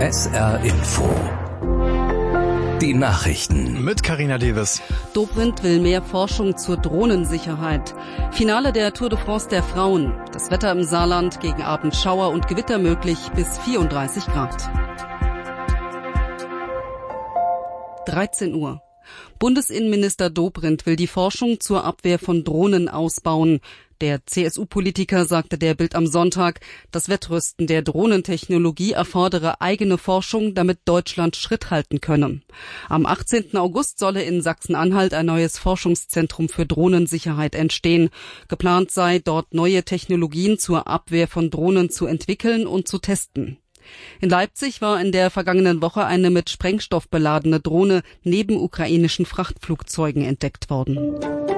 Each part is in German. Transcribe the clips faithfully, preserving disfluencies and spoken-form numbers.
S R Info. Die Nachrichten. Mit Carina Davis. Dobrindt will mehr Forschung zur Drohnensicherheit. Finale der Tour de France der Frauen. Das Wetter im Saarland, gegen Abend Schauer und Gewitter möglich bis vierunddreißig Grad. dreizehn Uhr. Bundesinnenminister Dobrindt will die Forschung zur Abwehr von Drohnen ausbauen. Der C S U-Politiker sagte der Bild am Sonntag, das Wettrüsten der Drohnentechnologie erfordere eigene Forschung, damit Deutschland Schritt halten könne. Am achtzehnten August solle in Sachsen-Anhalt ein neues Forschungszentrum für Drohnensicherheit entstehen. Geplant sei, dort neue Technologien zur Abwehr von Drohnen zu entwickeln und zu testen. In Leipzig war in der vergangenen Woche eine mit Sprengstoff beladene Drohne neben ukrainischen Frachtflugzeugen entdeckt worden.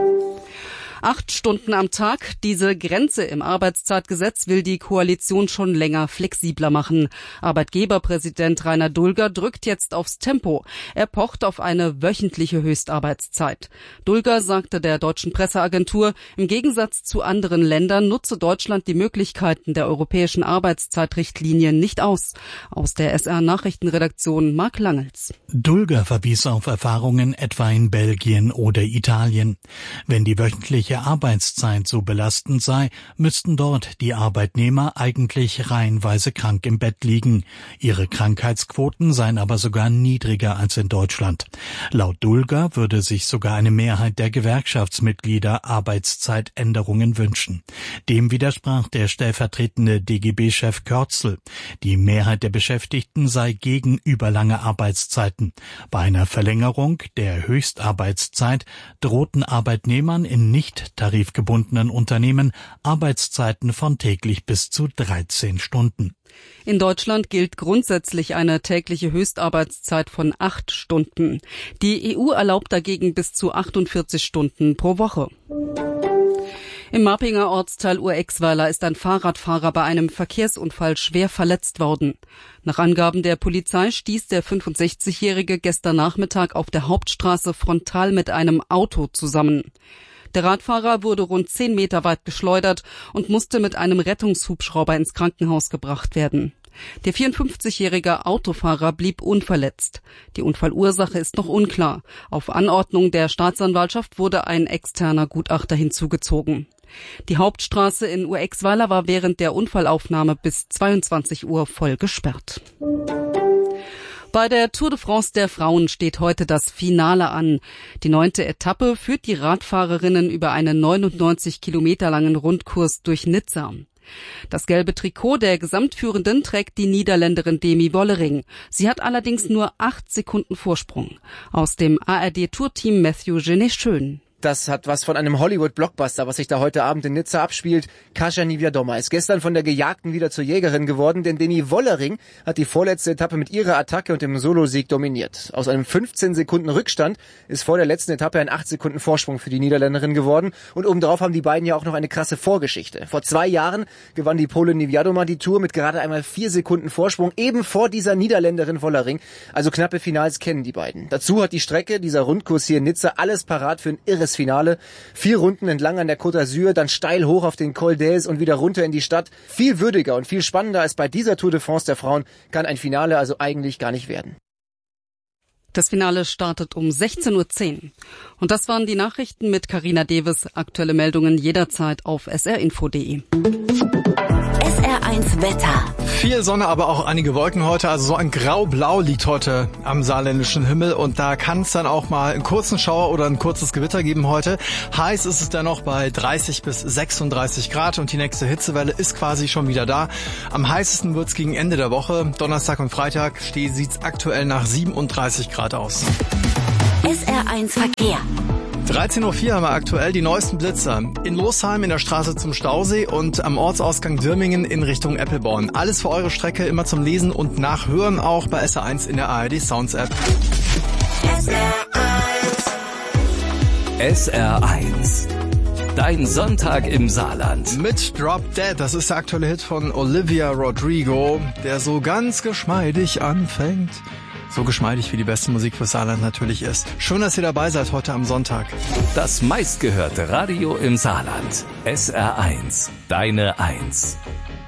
Acht Stunden am Tag. Diese Grenze im Arbeitszeitgesetz will die Koalition schon länger flexibler machen. Arbeitgeberpräsident Rainer Dulger drückt jetzt aufs Tempo. Er pocht auf eine wöchentliche Höchstarbeitszeit. Dulger sagte der deutschen Presseagentur, im Gegensatz zu anderen Ländern nutze Deutschland die Möglichkeiten der europäischen Arbeitszeitrichtlinie nicht aus. Aus der S R-Nachrichtenredaktion Marc Langels. Dulger verwies auf Erfahrungen etwa in Belgien oder Italien. Wenn die wöchentliche Arbeitszeit so belastend sei, müssten dort die Arbeitnehmer eigentlich reihenweise krank im Bett liegen. Ihre Krankheitsquoten seien aber sogar niedriger als in Deutschland. Laut Dulger würde sich sogar eine Mehrheit der Gewerkschaftsmitglieder Arbeitszeitänderungen wünschen. Dem widersprach der stellvertretende D G B-Chef Körzel. Die Mehrheit der Beschäftigten sei gegen überlange Arbeitszeiten. Bei einer Verlängerung der Höchstarbeitszeit drohten Arbeitnehmern in nicht tarifgebundenen Unternehmen Arbeitszeiten von täglich bis zu dreizehn Stunden. In Deutschland gilt grundsätzlich eine tägliche Höchstarbeitszeit von acht Stunden. Die E U erlaubt dagegen bis zu achtundvierzig Stunden pro Woche. Im Marpinger Ortsteil Urexweiler ist ein Fahrradfahrer bei einem Verkehrsunfall schwer verletzt worden. Nach Angaben der Polizei stieß der fünfundsechzigjährige gestern Nachmittag auf der Hauptstraße frontal mit einem Auto zusammen. Der Radfahrer wurde rund zehn Meter weit geschleudert und musste mit einem Rettungshubschrauber ins Krankenhaus gebracht werden. Der vierundfünfzigjährige Autofahrer blieb unverletzt. Die Unfallursache ist noch unklar. Auf Anordnung der Staatsanwaltschaft wurde ein externer Gutachter hinzugezogen. Die Hauptstraße in Urexweiler war während der Unfallaufnahme bis zweiundzwanzig Uhr voll gesperrt. Bei der Tour de France der Frauen steht heute das Finale an. Die neunte Etappe führt die Radfahrerinnen über einen neunundneunzig Kilometer langen Rundkurs durch Nizza. Das gelbe Trikot der Gesamtführenden trägt die Niederländerin Demi Wollering. Sie hat allerdings nur acht Sekunden Vorsprung. Aus dem A R D-Tourteam Matthew Genet-Schön. Das hat was von einem Hollywood-Blockbuster, was sich da heute Abend in Nizza abspielt. Kasia Niewiadoma ist gestern von der Gejagten wieder zur Jägerin geworden, denn Demi Wollering hat die vorletzte Etappe mit ihrer Attacke und dem Solosieg dominiert. Aus einem fünfzehn Sekunden Rückstand ist vor der letzten Etappe ein acht Sekunden Vorsprung für die Niederländerin geworden. Und obendrauf haben die beiden ja auch noch eine krasse Vorgeschichte. Vor zwei Jahren gewann die Polin Niewiadoma die Tour mit gerade einmal vier Sekunden Vorsprung, eben vor dieser Niederländerin Wollering. Also knappe Finals kennen die beiden. Dazu hat die Strecke, dieser Rundkurs hier in Nizza, alles parat für ein irres Finale. Vier Runden entlang an der Côte d'Azur, dann steil hoch auf den Col d'Els und wieder runter in die Stadt. Viel würdiger und viel spannender als bei dieser Tour de France der Frauen kann ein Finale also eigentlich gar nicht werden. Das Finale startet um sechzehn Uhr zehn. Und das waren die Nachrichten mit Carina Davis. Aktuelle Meldungen jederzeit auf s r info punkt d e. S R eins Wetter. Viel Sonne, aber auch einige Wolken heute. Also so ein Grau-Blau liegt heute am saarländischen Himmel. Und da kann es dann auch mal einen kurzen Schauer oder ein kurzes Gewitter geben heute. Heiß ist es dann noch bei dreißig bis sechsunddreißig Grad. Und die nächste Hitzewelle ist quasi schon wieder da. Am heißesten wird's gegen Ende der Woche. Donnerstag und Freitag sieht's aktuell nach siebenunddreißig Grad aus. S R eins Verkehr. dreizehn Uhr vier haben wir aktuell die neuesten Blitzer. In Losheim in der Straße zum Stausee und am Ortsausgang Dürmingen in Richtung Eppelborn. Alles für eure Strecke immer zum Lesen und Nachhören auch bei S R eins in der A R D Sounds App. S R eins. S R eins. Dein Sonntag im Saarland. Mit Drop Dead, das ist der aktuelle Hit von Olivia Rodrigo, der so ganz geschmeidig anfängt. So geschmeidig wie die beste Musik für Saarland natürlich ist. Schön, dass ihr dabei seid heute am Sonntag. Das meistgehörte Radio im Saarland. S R eins. Deine Eins.